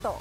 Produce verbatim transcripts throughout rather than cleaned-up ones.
To.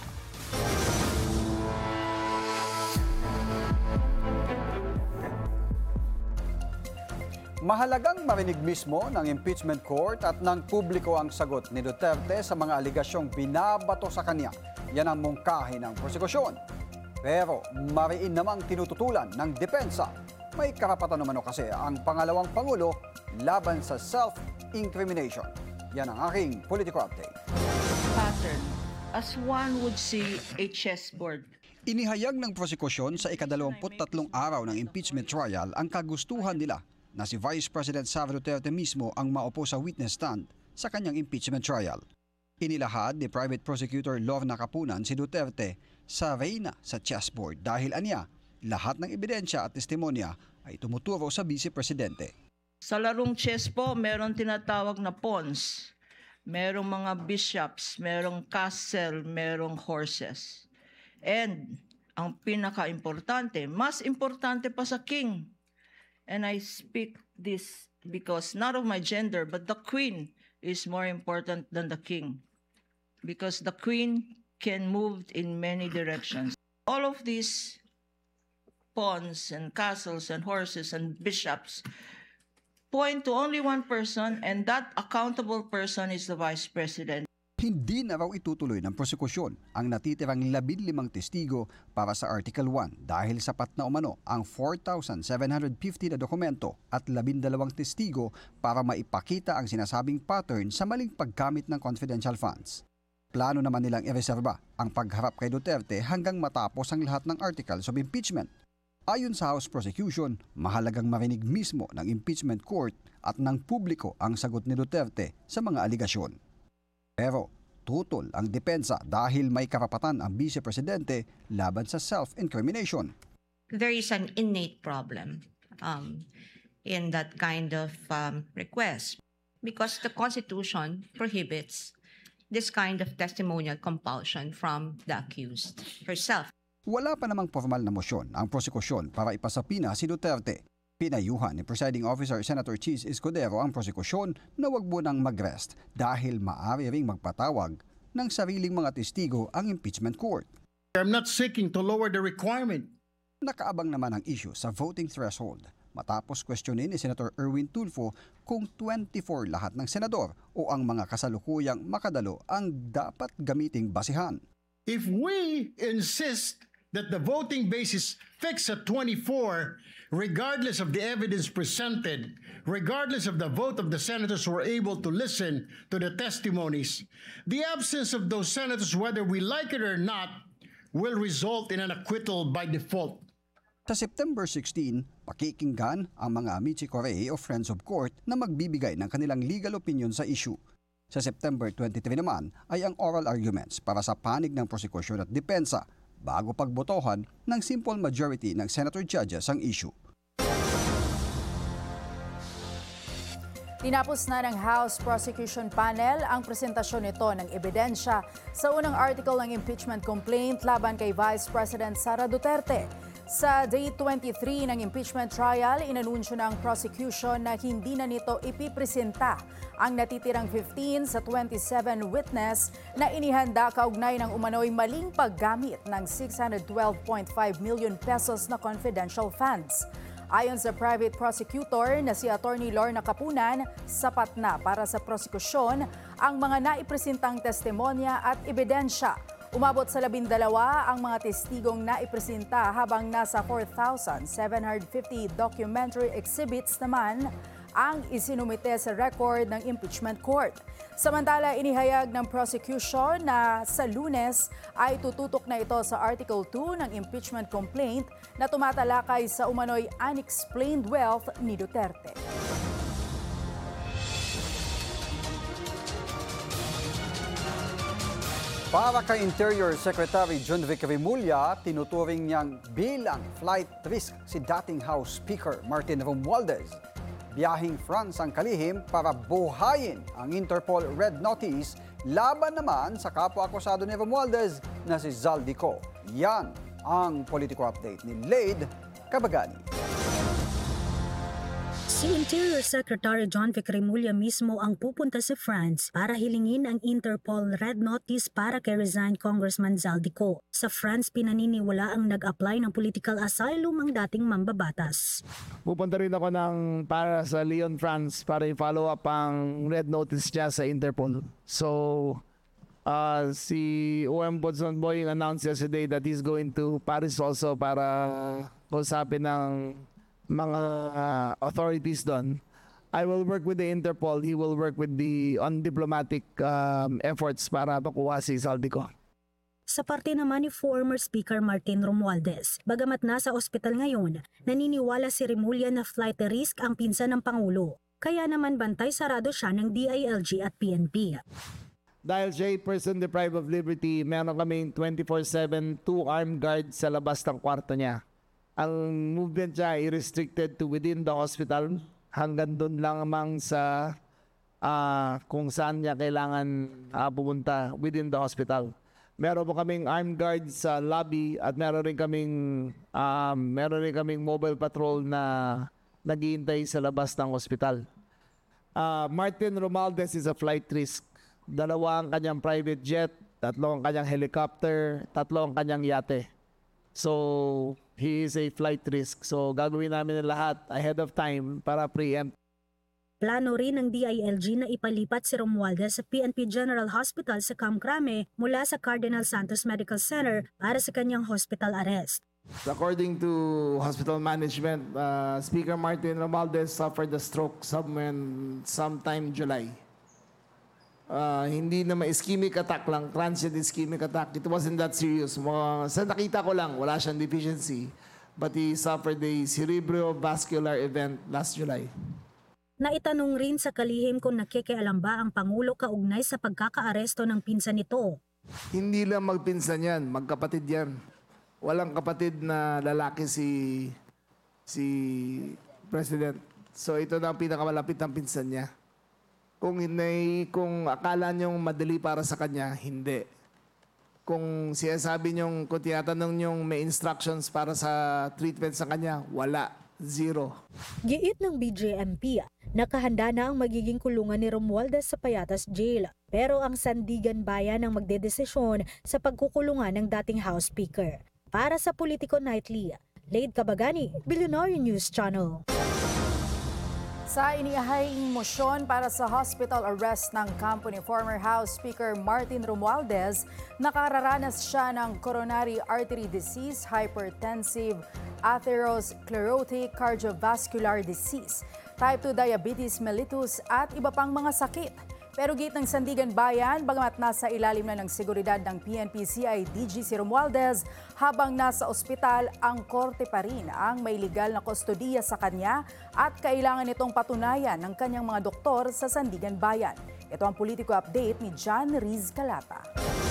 Mahalagang marinig mismo ng impeachment court at ng publiko ang sagot ni Duterte sa mga aligasyong binabato sa kanya. Yan ang mungkahi ng prosekusyon. Pero mariin namang tinututulan ng depensa. May karapatan naman o kasi ang pangalawang Pangulo laban sa self-incrimination. Yan ang aking political update. Pattern, as one would see a chessboard. Inihayag ng prosekusyon sa ikadalawamput tatlong araw ng impeachment trial ang kagustuhan nila na si Vice President Sara Duterte mismo ang maupo sa witness stand sa kanyang impeachment trial. Inilahad ni Private Prosecutor Lorna Capunan si Duterte sa reyna sa chessboard dahil anya, lahat ng ebidensya at testimonya ay tumuturo sa Vice Presidente. Sa larong chess po, meron tinatawag na pawns, merong mga bishops, merong castle, merong horses. And ang pinaka-importante, mas importante pa sa king. And I speak this because not of my gender, but the queen is more important than the king. Because the queen can move in many directions. All of these pawns and castles and horses and bishops point to only one person, and that accountable person is the Vice President. Hindi na raw itutuloy ng prosekusyon ang natitirang labinlimang testigo para sa Article one dahil sapat na umano ang four thousand seven hundred fifty na dokumento at labindalawang testigo para maipakita ang sinasabing pattern sa maling paggamit ng confidential funds. Plano naman nilang ireserba ang pagharap kay Duterte hanggang matapos ang lahat ng articles of impeachment. Ayon sa House Prosecution, mahalagang marinig mismo ng impeachment court at ng publiko ang sagot ni Duterte sa mga aligasyon. Pero tutol ang depensa dahil may karapatan ang Vice Presidente laban sa self-incrimination. There is an innate problem um, in that kind of um, request because the Constitution prohibits this kind of testimonial compulsion from the accused herself. Wala pa namang formal na mosyon ang prosekusyon para ipasapina si Duterte. Pinayuhan ni Presiding Officer Senator Cheese Escudero ang prosekusyon na wag munang mag-rest dahil maaari ring magpatawag ng sariling mga testigo ang impeachment court. I'm not seeking to lower the requirement. Nakaabang naman ang issue sa voting threshold matapos questionin ni Senator Erwin Tulfo kung twenty-four lahat ng senador o ang mga kasalukuyang makadalo ang dapat gamiting basihan. If we insist that the voting basis fixed at twenty-four, regardless of the evidence presented, regardless of the vote of the senators who were able to listen to the testimonies, the absence of those senators, whether we like it or not, will result in an acquittal by default. Sa September sixteen, pakikinggan ang mga amici curiae o friends of court na magbibigay ng kanilang legal opinion sa issue. Sa September twenty-three naman ay ang oral arguments para sa panig ng prosekusyon at depensa bago pagbotohan ng simple majority ng senator judges ang issue. Tinapos na ng House Prosecution Panel ang presentasyon nito ng ebidensya sa unang article ng impeachment complaint laban kay Vice President Sara Duterte. Sa Day twenty-three ng impeachment trial, inanunsyo ng prosecution na hindi na nito ipipresenta ang natitirang fifteen sa twenty-seven witness na inihanda kaugnay ng umano'y maling paggamit ng six hundred twelve point five million pesos na confidential funds. Ayon sa private prosecutor na si Attorney Lorna Capunan, sapat na para sa prosekusyon ang mga naipresentang testimonya at ebidensya. Umabot sa labindalawa ang mga testigong naipresenta habang nasa four thousand seven hundred fifty documentary exhibits naman ang isinumite sa record ng impeachment court. Samantala, inihayag ng prosecution na sa Lunes ay tututok na ito sa Article two ng impeachment complaint na tumatalakay sa umano'y unexplained wealth ni Duterte. Para kay Interior Secretary John Vic Remulla, tinuturing niyang bilang flight risk si dating House Speaker Martin Romualdez. Biyahing France ang kalihim para buhayin ang Interpol Red Notice laban naman sa kapwa-akusado ni Romualdez na si Zaldico. Yan ang political update ni Lade Cabagani. Si Interior Secretary John Vic Remulla mismo ang pupunta sa France para hilingin ang Interpol Red Notice para kay resigned Congressman Zaldico. Sa France, pinaniniwala ang nag-apply ng political asylum ang dating mambabatas. Pupunta rin ako ng, para sa Lyon, France para i-follow up ang Red Notice niya sa Interpol. So, uh, si O M Botsonboy announced yesterday that he's going to Paris also para kausapin ng mga uh, authorities doon. I will work with the Interpol. He will work with the on diplomatic um, efforts para makuha si Zaldico. Sa parte naman ni former Speaker Martin Romualdez, bagamat nasa ospital ngayon, naniniwala si Remulla na flight risk ang pinsan ng Pangulo. Kaya naman bantay sarado siya ng D I L G at P N P. Dahil siya ay person deprived of liberty, meron kaming twenty-four seven two armed guards sa labas ng kwarto niya. Ang movement niya ay restricted to within the hospital hanggang doon lang mang sa uh, kung saan niya kailangan uh, pumunta within the hospital. Meron po kaming armed guards sa lobby at meron rin kaming um, meron rin kaming mobile patrol na naghihintay sa labas ng hospital. Uh, Martin Romualdez is a flight risk. Dalawa ang kanyang private jet, tatlo ang kanyang helicopter, tatlo ang kanyang yate. So, he is a flight risk. So, gagawin namin ang lahat ahead of time para preempt. Plano rin ng D I L G na ipalipat si Romualdez sa P N P General Hospital sa Camcrame mula sa Cardinal Santos Medical Center para sa kanyang hospital arrest. According to hospital management, uh, Speaker Martin Romualdez suffered a stroke somewhere sometime July. Uh, hindi naman ischemic attack lang, transient ischemic attack. It wasn't that serious. Mga, sa nakita ko lang, wala siyang deficiency. But he suffered a cerebrovascular event last July. Naitanong rin sa kalihim kung nakikialam ba ang Pangulo kaugnay sa pagkakaaresto ng pinsan nito. Hindi lang magpinsan yan, magkapatid yan. Walang kapatid na lalaki si si President. So ito na ang pinakamalapit ng pinsan niya. Kung hindi, kung akala niyong madali para sa kanya, hindi. Kung sinasabi niyong, kung tinatanong niyong may instructions para sa treatment sa kanya, wala. Zero. Giit ng B J M P, nakahanda na ang magiging kulungan ni Romualdez sa Payatas Jail. Pero ang Sandigan Bayan ang magdedesisyon sa pagkukulungan ng dating House Speaker. Para sa Politico Nightly, Lade Cabagani, Billionaire News Channel. Sa inihaing mosyon para sa hospital arrest ng kampo ni former House Speaker Martin Romualdez, nakararanas siya ng coronary artery disease, hypertensive, atherosclerotic cardiovascular disease, type two diabetes mellitus at iba pang mga sakit. Pero git ng Sandigan Bayan, bagamat nasa ilalim na ng seguridad ng P N P C I D G si Romualdez, habang nasa ospital, ang korte pa rin ang may legal na kustodiya sa kanya at kailangan nitong patunayan ng kanyang mga doktor sa Sandigan Bayan. Ito ang Politico Update ni John Riz Calata.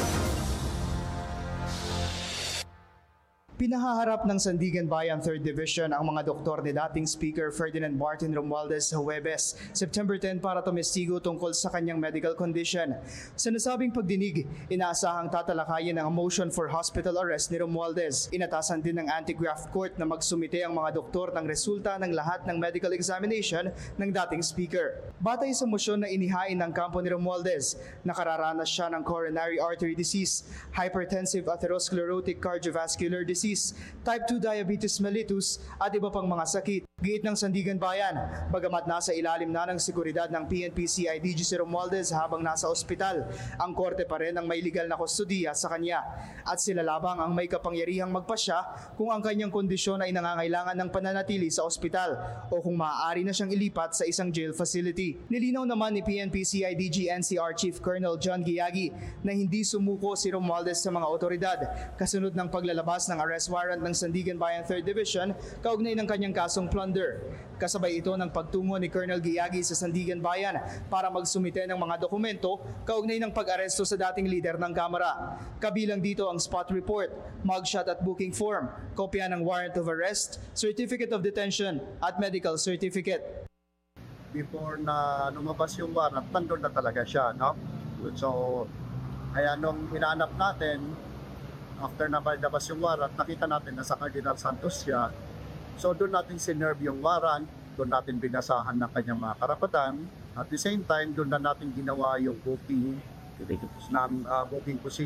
Pinahaharap ng Sandigan Bayan third Division ang mga doktor ni dating Speaker Ferdinand Martin Romualdez sa Huwebes, September tenth para tumestigo tungkol sa kanyang medical condition. Sa nasabing pagdinig, inaasahang tatalakayin ang motion for hospital arrest ni Romualdez. Inatasan din ng Anti-Graft Court na magsumite ang mga doktor ng resulta ng lahat ng medical examination ng dating Speaker. Batay sa motion na inihain ng kampo ni Romualdez, nakararanas siya ng coronary artery disease, hypertensive atherosclerotic cardiovascular disease, type two diabetes mellitus at iba pang mga sakit. Giit ng Sandigan Bayan, bagamat nasa ilalim na ng seguridad ng P N P C I D G si Romualdez habang nasa ospital, ang korte pa rin ang may legal na kustodiya sa kanya at sila labang ang may kapangyarihang magpasya kung ang kanyang kondisyon ay nangangailangan ng pananatili sa ospital o kung maaari na siyang ilipat sa isang jail facility. Nilinaw naman ni P N P C I D G N C R Chief Colonel John Giagi na hindi sumuko si Romualdez sa mga otoridad kasunod ng paglalabas ng arrest warrant ng Sandigan Bayan third Division kaugnay ng kanyang kasong plunder. Kasabay ito ng pagtungo ni Colonel Giagi sa Sandigan Bayan para magsumite ng mga dokumento kaugnay ng pag-aresto sa dating leader ng Kamara. Kabilang dito ang spot report, mugshot at booking form, kopya ng warrant of arrest, certificate of detention at medical certificate. Before na lumabas yung warrant, nandun na talaga siya, no? So, kaya nung hinanap natin, after na malabas yung warrant, nakita natin na sa Cardinal Santos siya. So doon natin sinerve yung warrant doon natin binasahan ng kanyang mga karapatan. At the same time, doon na natin ginawa yung booking, na, uh, booking position